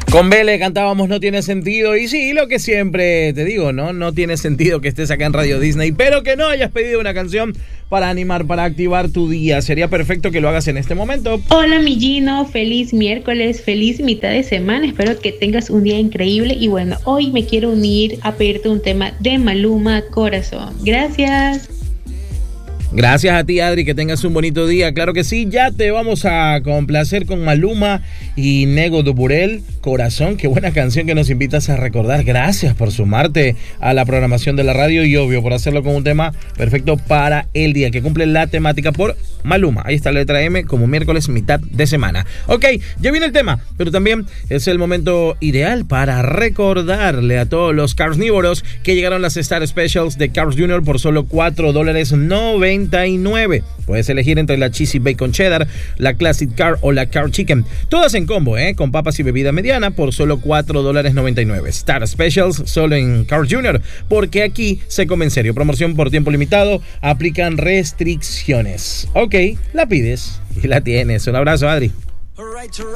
Con Vélez cantábamos No Tiene Sentido. Y sí, lo que siempre te digo, ¿no? No tiene sentido que estés acá en Radio Disney, pero que no hayas pedido una canción para animar, para activar tu día. Sería perfecto que lo hagas en este momento. Hola, mi Gino. Feliz miércoles, feliz mitad de semana. Espero que tengas un día increíble. Y bueno, hoy me quiero unir a pedirte un tema de Maluma, Corazón. Gracias. Gracias a ti, Adri, que tengas un bonito día. Claro que sí, ya te vamos a complacer con Maluma y Nego do Burel, Corazón. Qué buena canción que nos invitas a recordar. Gracias por sumarte a la programación de la radio y obvio por hacerlo con un tema perfecto para el día, que cumple la temática por Maluma. Ahí está la letra M, como miércoles, mitad de semana. Ok, ya viene el tema, pero también es el momento ideal para recordarle a todos los carnívoros que llegaron las Star Specials de Carl's Jr. por solo $4.99. Puedes elegir entre la Cheesy Bacon Cheddar, la Classic Car o la Car Chicken. Todas en combo, con papas y bebida mediana por solo $4.99. Star Specials solo en Carl's Jr. porque aquí se come en serio. Promoción por tiempo limitado. Aplican restricciones. Ok, la pides y la tienes. Un abrazo, Adri.